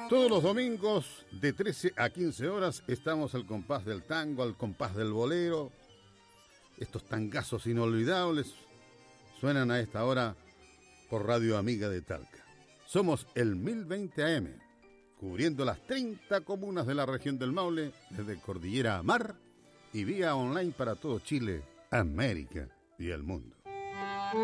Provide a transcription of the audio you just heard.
Todos los domingos de 13 a 15 horas estamos al compás del tango, al compás del bolero. Estos tangazos inolvidables suenan a esta hora por Radio Amiga de Talca. Somos el 1020 AM, cubriendo las 30 comunas de la región del Maule, desde cordillera a mar y vía online para todo Chile, América y el mundo.